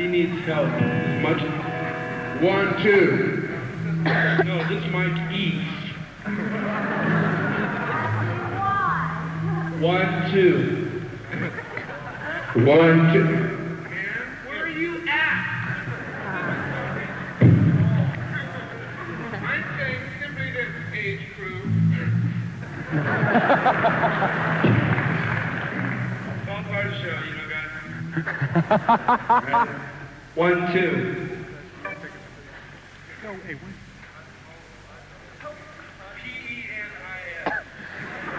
He needs help as much. 1, 2. No, this mic eats. 1, 2. 1, 2. Where are you at? I'm saying simply this, age crew. It's all part of the show, you know, guys. Right. 1, 2. No, hey, 1.